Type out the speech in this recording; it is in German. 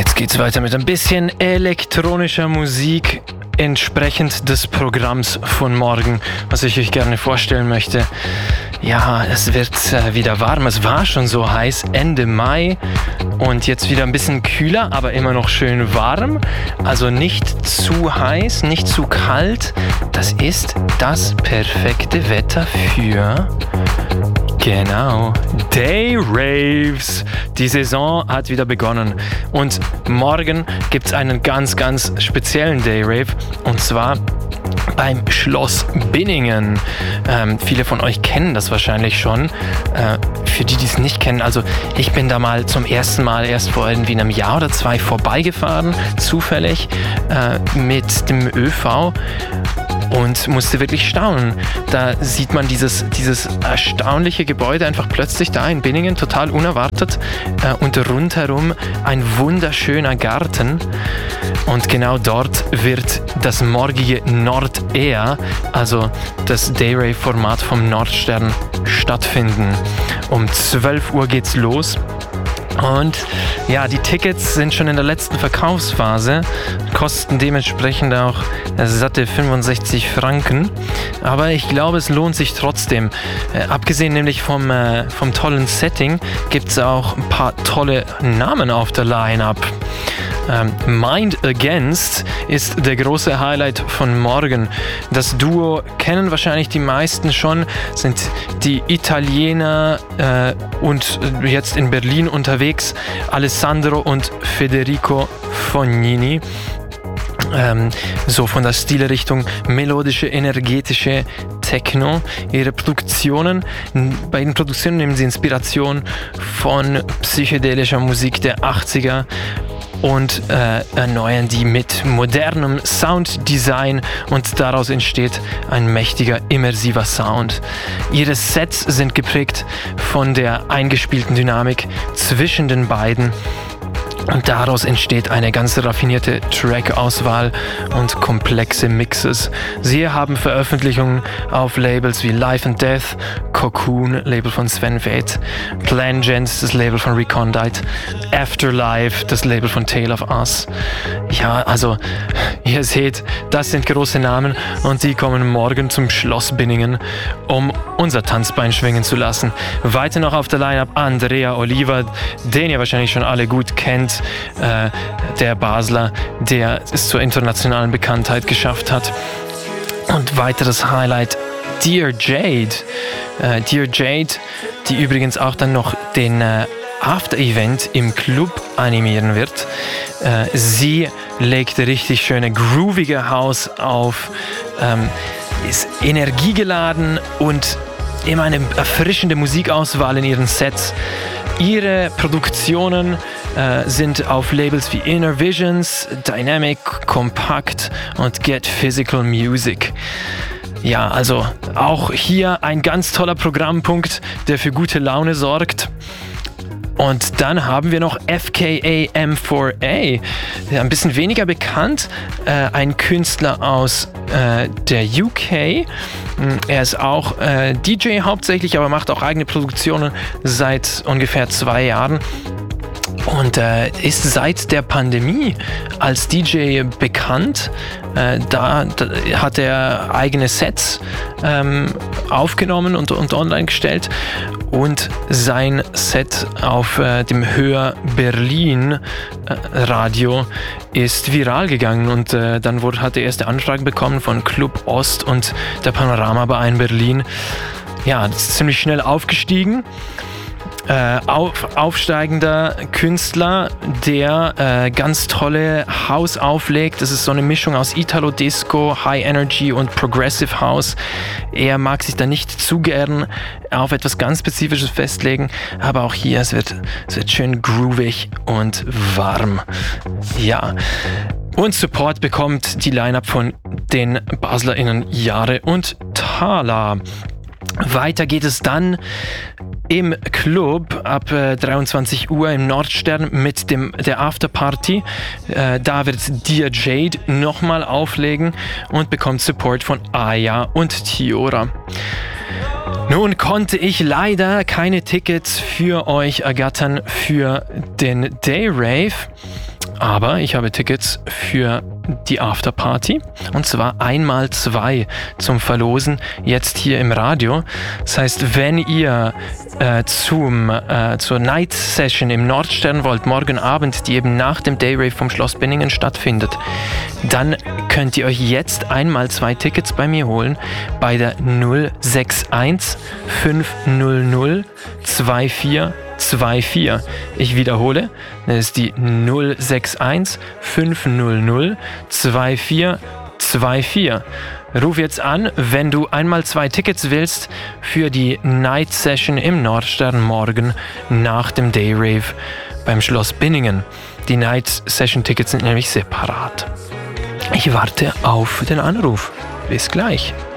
Jetzt geht's weiter mit ein bisschen elektronischer Musik, entsprechend des Programms von morgen, was ich euch gerne vorstellen möchte. Ja, es wird wieder warm. Es war schon so heiß Ende Mai und jetzt wieder ein bisschen kühler, aber immer noch schön warm. Also nicht zu heiß, nicht zu kalt. Das ist das perfekte Wetter für... Genau, Day Raves. Die Saison hat wieder begonnen und morgen gibt es einen ganz, ganz speziellen Day Rave und zwar beim Schloss Binningen. Viele von euch kennen das wahrscheinlich schon. Für die, die es nicht kennen, also ich bin da mal zum ersten Mal erst vor irgendwie einem Jahr oder zwei vorbeigefahren, zufällig mit dem ÖV. Und musste wirklich staunen. Da sieht man dieses erstaunliche Gebäude einfach plötzlich da in Binningen, total unerwartet. Und rundherum ein wunderschöner Garten. Und genau dort wird das morgige Nord-Air, also das Dayrave-Format vom Nordstern, stattfinden. Um 12 Uhr geht's los. Und ja, die Tickets sind schon in der letzten Verkaufsphase, kosten dementsprechend auch satte 65 Franken. Aber ich glaube, es lohnt sich trotzdem. Abgesehen nämlich vom tollen Setting gibt es auch ein paar tolle Namen auf der Line-Up. Mind Against ist der große Highlight von morgen. Das Duo kennen wahrscheinlich die meisten schon, sind die Italiener und jetzt in Berlin unterwegs, Alessandro und Federico Fognini. So von der Stilrichtung melodische, energetische Techno. Bei den Produktionen nehmen sie Inspiration von psychedelischer Musik der 80er und erneuern die mit modernem Sounddesign und daraus entsteht ein mächtiger, immersiver Sound. Ihre Sets sind geprägt von der eingespielten Dynamik zwischen den beiden. Und daraus entsteht eine ganz raffinierte Track-Auswahl und komplexe Mixes. Sie haben Veröffentlichungen auf Labels wie Life and Death, Cocoon, Label von Sven Väth, Plangents, das Label von Recondite, Afterlife, das Label von Tale of Us. Ja, also ihr seht, das sind große Namen und die kommen morgen zum Schloss Binningen, um unser Tanzbein schwingen zu lassen. Weiter noch auf der Line-Up Andrea Oliva, den ihr wahrscheinlich schon alle gut kennt, der Basler, der es zur internationalen Bekanntheit geschafft hat. Und weiteres Highlight, Dear Jade. Dear Jade, die übrigens auch dann noch den After-Event im Club animieren wird. Sie legt richtig schöne, groovige House auf, ist energiegeladen und immer eine erfrischende Musikauswahl in ihren Sets. Ihre Produktionen sind auf Labels wie Inner Visions, Dynamic, Compact und Get Physical Music. Ja, also auch hier ein ganz toller Programmpunkt, der für gute Laune sorgt. Und dann haben wir noch FKA M4A, ein bisschen weniger bekannt, ein Künstler aus der UK. Er ist auch DJ hauptsächlich, aber macht auch eigene Produktionen seit ungefähr 2 Jahren. Und ist seit der Pandemie als DJ bekannt. Da hat er eigene Sets aufgenommen und online gestellt. Und sein Set auf dem Hör Berlin Radio ist viral gegangen. Und dann hat er erste Anfragen bekommen von Club Ost und der Panorama Bar in Berlin. Ja, das ist ziemlich schnell aufgestiegen. Aufsteigender Künstler, der ganz tolle House auflegt. Das ist so eine Mischung aus Italo-Disco, High Energy und Progressive House. Er mag sich da nicht zu gern auf etwas ganz Spezifisches festlegen, aber auch hier, es wird schön groovig und warm. Ja. Und Support bekommt die Line-Up von den BaslerInnen Jahre und Thala. Weiter geht es dann im Club ab 23 Uhr im Nordstern mit der Afterparty. Da wird Dear Jade nochmal auflegen und bekommt Support von Aya und Tiora. Nun konnte ich leider keine Tickets für euch ergattern für den Day Rave. Aber ich habe Tickets für die Afterparty und zwar 1x2 zum Verlosen jetzt hier im Radio. Das heißt, wenn ihr zur Night Session im Nordstern wollt, morgen Abend, die eben nach dem Dayrave vom Schloss Binningen stattfindet, dann könnt ihr euch jetzt 1x2 Tickets bei mir holen bei der 061 500 2424. Ich wiederhole, das ist die 061 500 2424. Ruf jetzt an, wenn du 1x2 Tickets willst für die Night Session im Nordstern morgen nach dem Dayrave beim Schloss Binningen. Die Night Session Tickets sind nämlich separat. Ich warte auf den Anruf. Bis gleich.